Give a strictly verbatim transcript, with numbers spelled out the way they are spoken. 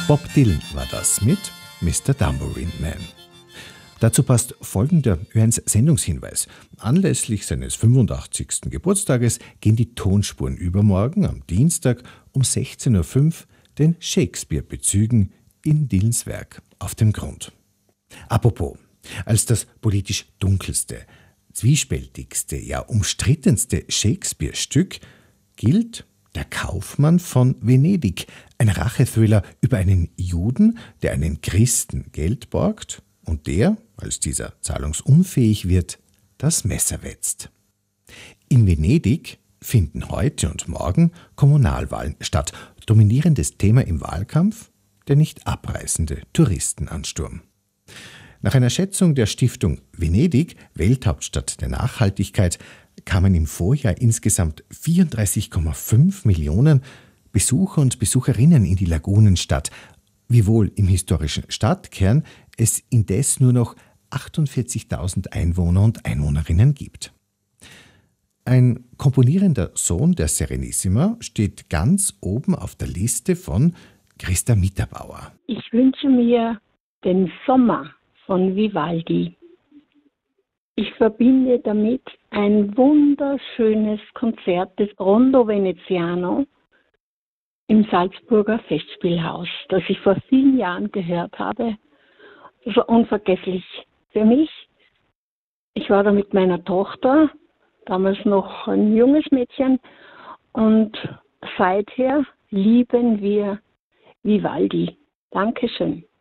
Bob Dylan war das mit Mister Tambourine Man. Dazu passt folgender Ö eins Sendungshinweis. Anlässlich seines fünfundachtzigsten Geburtstages gehen die Tonspuren übermorgen am Dienstag um sechzehn Uhr fünf den Shakespeare-Bezügen in Dylans Werk auf dem Grund. Apropos, als das politisch dunkelste, zwiespältigste, ja umstrittenste Shakespeare-Stück gilt Der Kaufmann von Venedig, ein Rachethriller über einen Juden, der einen Christen Geld borgt und der, als dieser zahlungsunfähig wird, das Messer wetzt. In Venedig finden heute und morgen Kommunalwahlen statt. Dominierendes Thema im Wahlkampf der nicht abreißende Touristenansturm. Nach einer Schätzung der Stiftung Venedig, Welthauptstadt der Nachhaltigkeit, kamen im Vorjahr insgesamt vierunddreißig Komma fünf Millionen Besucher und Besucherinnen in die Lagunenstadt, wiewohl im historischen Stadtkern es indes nur noch achtundvierzigtausend Einwohner und Einwohnerinnen gibt. Ein komponierender Sohn der Serenissima steht ganz oben auf der Liste von Christa Mitterbauer. Ich wünsche mir den Sommer von Vivaldi. Ich verbinde damit ein wunderschönes Konzert des Rondo Veneziano im Salzburger Festspielhaus, das ich vor vielen Jahren gehört habe. Das war unvergesslich für mich. Ich war da mit meiner Tochter, damals noch ein junges Mädchen, und seither lieben wir Vivaldi. Dankeschön.